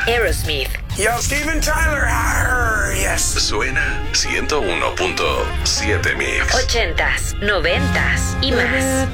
Aerosmith. Yo, Steven Tyler. Yes. Suena 101.7 Mix. 80s, 90s y más.